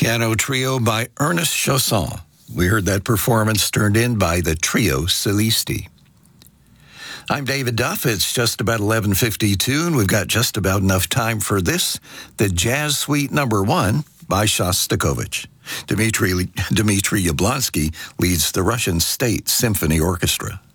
piano trio by Ernest Chausson. We heard that performance turned in by the Trio Celisti. I'm David Duff. It's just about 11:52, and we've got just about enough time for this, the Jazz Suite Number 1 by Shostakovich. Dmitry Yablonsky leads the Russian State Symphony Orchestra.